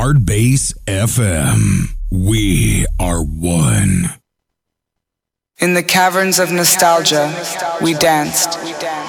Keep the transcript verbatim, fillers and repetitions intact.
Hard Bass F M. We are one. In the caverns of nostalgia, we danced.